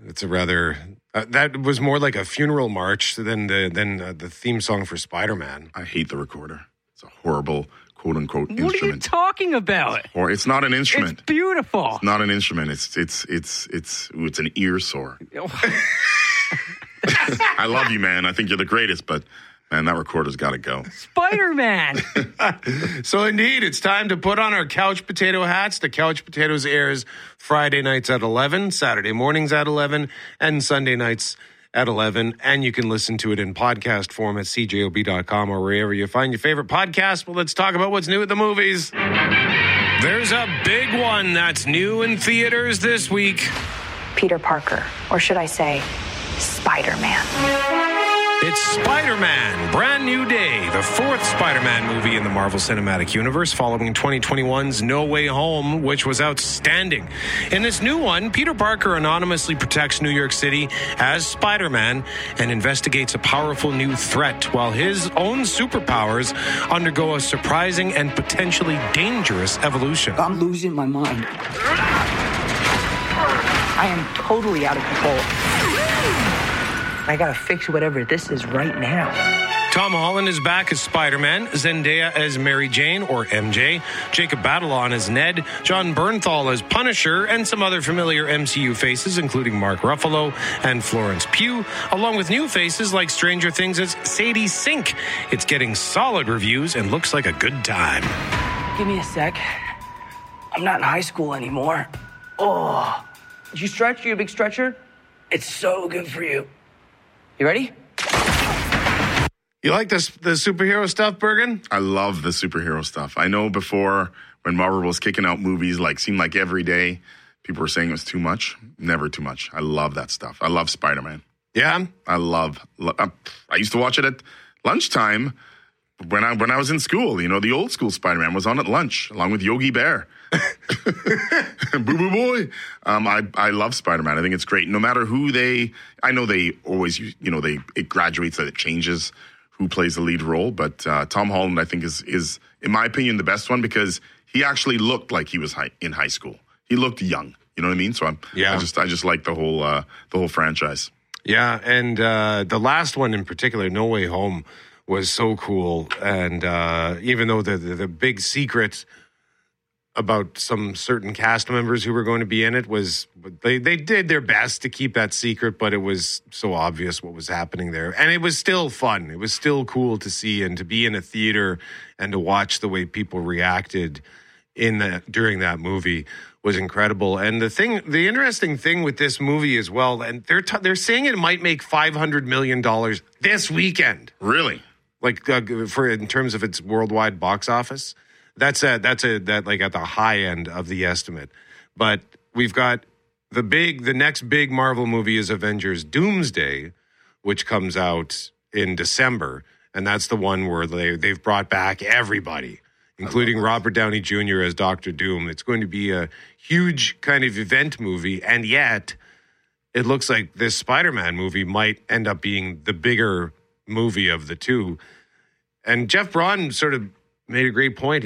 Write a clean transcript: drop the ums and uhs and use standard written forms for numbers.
It's a rather that was more like a funeral march than the theme song for Spider-Man. I hate the recorder. It's a horrible quote-unquote What instrument. are you talking about? Or it's not an instrument. It's beautiful. It's not an instrument. It's an ear sore. I love you, man. I think you're the greatest, but man, that recorder's got to go. Spider-Man. So indeed, it's time to put on our Couch Potato hats. The Couch Potatoes airs Friday nights at 11, Saturday mornings at 11, and Sunday nights at 11. And you can listen to it in podcast form at cjob.com or wherever you find your favorite podcast. Well, let's talk about what's new at the movies. There's a big one that's new in theaters this week. Peter Parker, or should I say, Spider-Man. It's Spider-Man, Brand New Day, the fourth Spider-Man movie in the Marvel Cinematic Universe following 2021's No Way Home, which was outstanding. In this new one, Peter Parker anonymously protects New York City as Spider-Man and investigates a powerful new threat while his own superpowers undergo a surprising and potentially dangerous evolution. I'm losing my mind. I am totally out of control. I gotta fix whatever this is right now. Tom Holland is back as Spider-Man, Zendaya as Mary Jane, or MJ, Jacob Batalon as Ned, John Bernthal as Punisher, and some other familiar MCU faces, including Mark Ruffalo and Florence Pugh, along with new faces like Stranger Things as Sadie Sink. It's getting solid reviews and looks like a good time. Give me a sec. I'm not in high school anymore. Oh, did you stretch? You a big stretcher? It's so good for you. You ready? You like the superhero stuff, Bergen? I love the superhero stuff. I know before, when Marvel was kicking out movies, seemed like every day, people were saying it was too much. Never too much. I love that stuff. I love Spider-Man. Yeah? I used to watch it at lunchtime when I was in school. You know, the old school Spider-Man was on at lunch, along with Yogi Bear. Boo Boo Boy. I love Spider-Man. I think it's great. No matter who I know they always, it graduates, that it changes who plays the lead role. But Tom Holland, I think, is in my opinion, the best one because he actually looked like he was in high school. He looked young. You know what I mean? So I just like the whole franchise. Yeah, and the last one in particular, No Way Home, was so cool. And even though the big secret about some certain cast members who were going to be in it was they did their best to keep that secret, but it was so obvious what was happening there. And it was still fun. It was still cool to see and to be in a theater and to watch the way people reacted during that movie was incredible. And the interesting thing with this movie as well, and they're saying it might make $500 million this weekend. Really? In terms of its worldwide box office. That's at the high end of the estimate. But we've got the next big Marvel movie is Avengers Doomsday, which comes out in December. And that's the one where they've brought back everybody, including Robert Downey Jr. as Dr. Doom. It's going to be a huge kind of event movie. And yet it looks like this Spider-Man movie might end up being the bigger movie of the two. And Jeff Braun sort of made a great point.